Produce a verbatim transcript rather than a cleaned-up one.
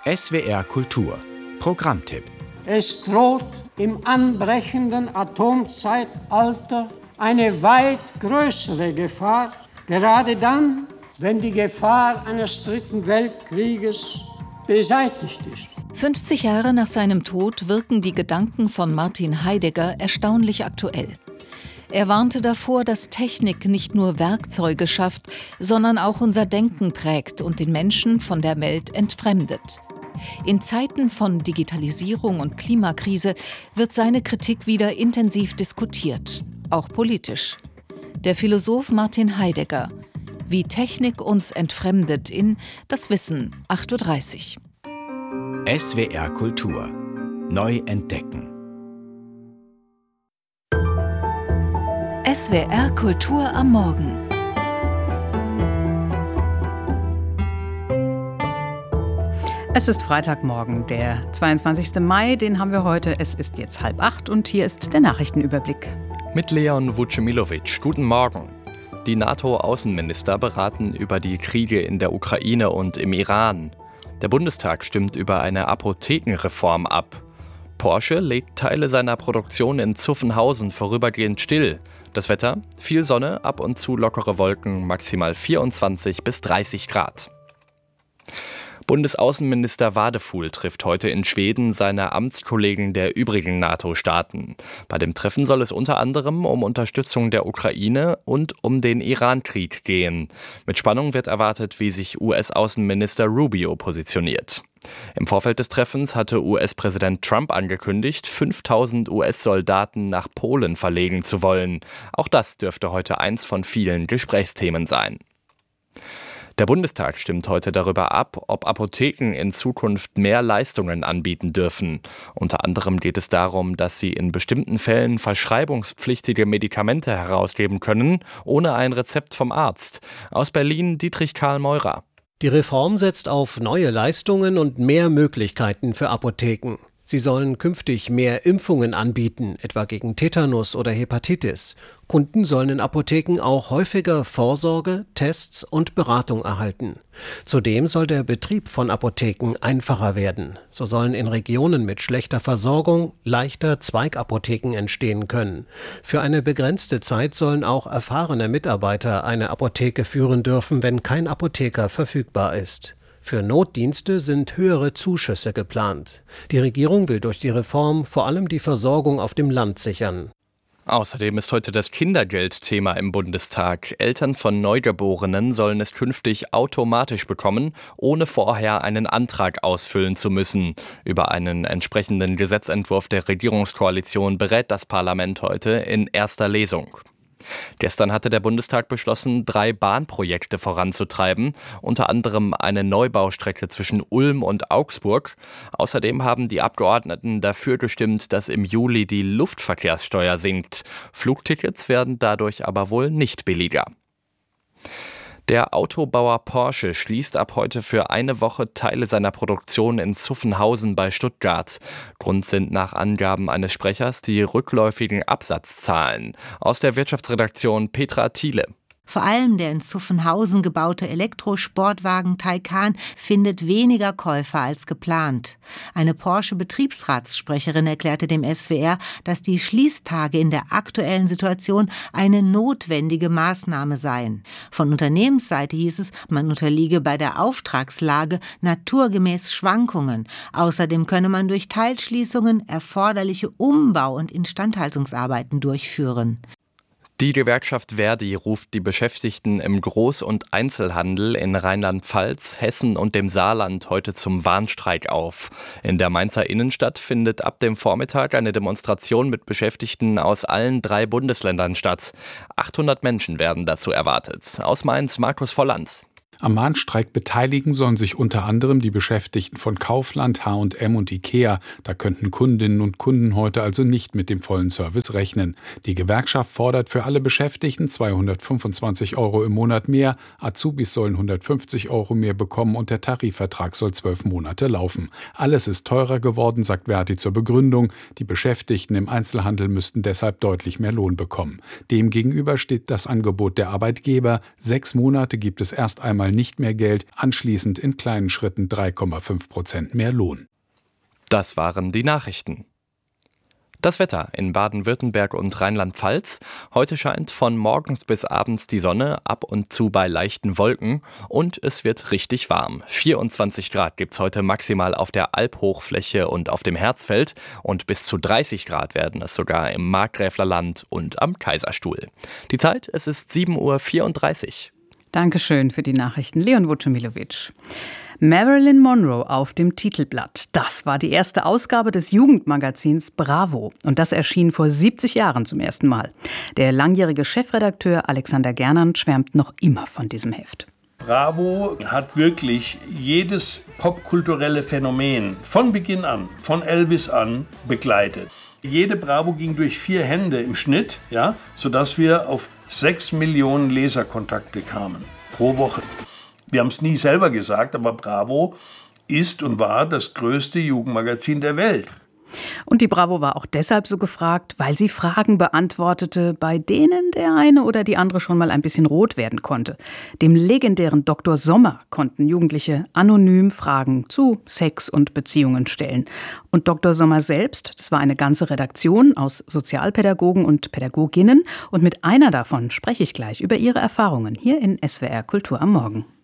S W R Kultur Programmtipp. Es droht im anbrechenden Atomzeitalter eine weit größere Gefahr, gerade dann, wenn die Gefahr eines dritten Weltkrieges beseitigt ist. fünfzig Jahre nach seinem Tod wirken die Gedanken von Martin Heidegger erstaunlich aktuell. Er warnte davor, dass Technik nicht nur Werkzeuge schafft, sondern auch unser Denken prägt und den Menschen von der Welt entfremdet. In Zeiten von Digitalisierung und Klimakrise wird seine Kritik wieder intensiv diskutiert, auch politisch. Der Philosoph Martin Heidegger. Wie Technik uns entfremdet in Das Wissen, acht Uhr dreißig. S W R Kultur. Neu entdecken. S W R Kultur am Morgen. Es ist Freitagmorgen, der zweiundzwanzigsten Mai, den haben wir heute. Es ist jetzt halb acht und hier ist der Nachrichtenüberblick. Mit Leon Vucemilovic. Guten Morgen. Die NATO-Außenminister beraten über die Kriege in der Ukraine und im Iran. Der Bundestag stimmt über eine Apothekenreform ab. Porsche legt Teile seiner Produktion in Zuffenhausen vorübergehend still. Das Wetter? Viel Sonne, ab und zu lockere Wolken, maximal vierundzwanzig bis dreißig Grad. Bundesaußenminister Wadefuhl trifft heute in Schweden seine Amtskollegen der übrigen NATO-Staaten. Bei dem Treffen soll es unter anderem um Unterstützung der Ukraine und um den Iran-Krieg gehen. Mit Spannung wird erwartet, wie sich U S-Außenminister Rubio positioniert. Im Vorfeld des Treffens hatte U S-Präsident Trump angekündigt, fünftausend U S-Soldaten nach Polen verlegen zu wollen. Auch das dürfte heute eins von vielen Gesprächsthemen sein. Der Bundestag stimmt heute darüber ab, ob Apotheken in Zukunft mehr Leistungen anbieten dürfen. Unter anderem geht es darum, dass sie in bestimmten Fällen verschreibungspflichtige Medikamente herausgeben können, ohne ein Rezept vom Arzt. Aus Berlin Dietrich Karl Meurer. Die Reform setzt auf neue Leistungen und mehr Möglichkeiten für Apotheken. Sie sollen künftig mehr Impfungen anbieten, etwa gegen Tetanus oder Hepatitis. Kunden sollen in Apotheken auch häufiger Vorsorge, Tests und Beratung erhalten. Zudem soll der Betrieb von Apotheken einfacher werden. So sollen in Regionen mit schlechter Versorgung leichter Zweigapotheken entstehen können. Für eine begrenzte Zeit sollen auch erfahrene Mitarbeiter eine Apotheke führen dürfen, wenn kein Apotheker verfügbar ist. Für Notdienste sind höhere Zuschüsse geplant. Die Regierung will durch die Reform vor allem die Versorgung auf dem Land sichern. Außerdem ist heute das Kindergeld Thema im Bundestag. Eltern von Neugeborenen sollen es künftig automatisch bekommen, ohne vorher einen Antrag ausfüllen zu müssen. Über einen entsprechenden Gesetzentwurf der Regierungskoalition berät das Parlament heute in erster Lesung. Gestern hatte der Bundestag beschlossen, drei Bahnprojekte voranzutreiben, unter anderem eine Neubaustrecke zwischen Ulm und Augsburg. Außerdem haben die Abgeordneten dafür gestimmt, dass im Juli die Luftverkehrssteuer sinkt. Flugtickets werden dadurch aber wohl nicht billiger. Der Autobauer Porsche schließt ab heute für eine Woche Teile seiner Produktion in Zuffenhausen bei Stuttgart. Grund sind nach Angaben eines Sprechers die rückläufigen Absatzzahlen. Aus der Wirtschaftsredaktion Petra Thiele. Vor allem der in Zuffenhausen gebaute Elektrosportwagen Taycan findet weniger Käufer als geplant. Eine Porsche-Betriebsratssprecherin erklärte dem S W R, dass die Schließtage in der aktuellen Situation eine notwendige Maßnahme seien. Von Unternehmensseite hieß es, man unterliege bei der Auftragslage naturgemäß Schwankungen. Außerdem könne man durch Teilschließungen erforderliche Umbau- und Instandhaltungsarbeiten durchführen. Die Gewerkschaft Verdi ruft die Beschäftigten im Groß- und Einzelhandel in Rheinland-Pfalz, Hessen und dem Saarland heute zum Warnstreik auf. In der Mainzer Innenstadt findet ab dem Vormittag eine Demonstration mit Beschäftigten aus allen drei Bundesländern statt. achthundert Menschen werden dazu erwartet. Aus Mainz Markus Volland. Am Warnstreik beteiligen sollen sich unter anderem die Beschäftigten von Kaufland, H und M und Ikea. Da könnten Kundinnen und Kunden heute also nicht mit dem vollen Service rechnen. Die Gewerkschaft fordert für alle Beschäftigten zweihundertfünfundzwanzig Euro im Monat mehr, Azubis sollen hundertfünfzig Euro mehr bekommen und der Tarifvertrag soll zwölf Monate laufen. Alles ist teurer geworden, sagt Verdi zur Begründung. Die Beschäftigten im Einzelhandel müssten deshalb deutlich mehr Lohn bekommen. Demgegenüber steht das Angebot der Arbeitgeber. Sechs Monate gibt es erst einmal nicht mehr Geld, anschließend in kleinen Schritten drei Komma fünf Prozent mehr Lohn. Das waren die Nachrichten. Das Wetter in Baden-Württemberg und Rheinland-Pfalz. Heute scheint von morgens bis abends die Sonne, ab und zu bei leichten Wolken, und es wird richtig warm. vierundzwanzig Grad gibt's heute maximal auf der Alphochfläche und auf dem Herzfeld, und bis zu dreißig Grad werden es sogar im Markgräflerland und am Kaiserstuhl. Die Zeit, es ist sieben Uhr vierunddreißig. Dankeschön für die Nachrichten, Leon Vucemilovic. Marilyn Monroe auf dem Titelblatt. Das war die erste Ausgabe des Jugendmagazins Bravo. Und das erschien vor siebzig Jahren zum ersten Mal. Der langjährige Chefredakteur Alexander Gernand schwärmt noch immer von diesem Heft. Bravo hat wirklich jedes popkulturelle Phänomen von Beginn an, von Elvis an, begleitet. Jede Bravo ging durch vier Hände im Schnitt, ja, sodass wir auf sechs Millionen Leserkontakte kamen pro Woche. Wir haben es nie selber gesagt, aber Bravo ist und war das größte Jugendmagazin der Welt. Und die Bravo war auch deshalb so gefragt, weil sie Fragen beantwortete, bei denen der eine oder die andere schon mal ein bisschen rot werden konnte. Dem legendären Doktor Sommer konnten Jugendliche anonym Fragen zu Sex und Beziehungen stellen. Und Doktor Sommer selbst, das war eine ganze Redaktion aus Sozialpädagogen und Pädagoginnen. Und mit einer davon spreche ich gleich über ihre Erfahrungen hier in S W R Kultur am Morgen.